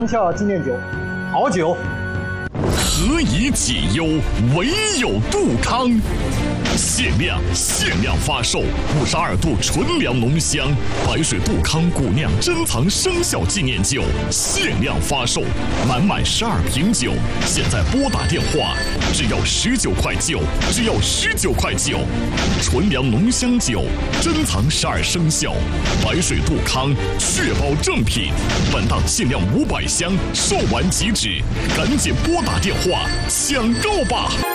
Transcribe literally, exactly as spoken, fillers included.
效纪念酒，好酒。 何以解忧，唯有杜康。限量限量发售五十二度纯粮浓香白水杜康古酿珍藏生肖纪念酒，限量发售，满满十二瓶酒，现在拨打电话，只要十九块九，只要十九块九。纯粮浓香酒，珍藏十二生肖，白水杜康，确保正品。本档限量五百箱，售完即止，赶紧拨打电话抢购吧！